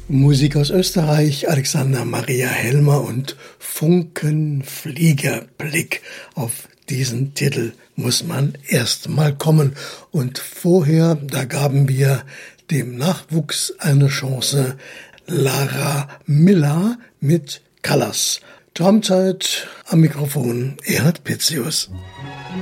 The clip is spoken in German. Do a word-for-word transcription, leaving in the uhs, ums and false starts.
Musik aus Österreich, Alexander Maria Helmer und Funkenfliegerblick. Auf diesen Titel muss man erst mal kommen. Und vorher, da gaben wir dem Nachwuchs eine Chance. Lara Miller mit Colors. Traumzeit am Mikrofon Erhard Pitzius.